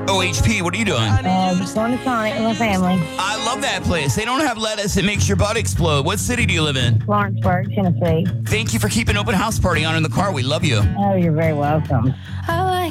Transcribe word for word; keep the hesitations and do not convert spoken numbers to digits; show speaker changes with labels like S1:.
S1: O H P, what are you doing?
S2: Uh, just going to Sonic with my family.
S1: I love that place. They don't have lettuce. It makes your butt explode. What city do you live in?
S2: Lawrenceburg, Tennessee.
S1: Thank you for keeping open house party on in the car. We love you.
S2: Oh, you're very welcome.
S3: I like